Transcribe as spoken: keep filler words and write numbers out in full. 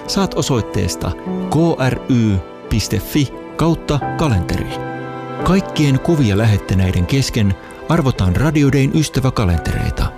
saat osoitteesta kry.fi kautta kalenteri. Kaikkien kuvia lähettäneiden kesken arvotaan Radio Dayn ystäväkalentereita.